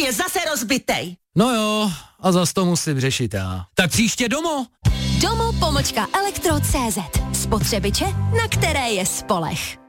je zase rozbitej. No jo, a zas to musím řešit já. Tak příště domů. Domo-elektro.cz. Spotřebiče, na které je spoleh.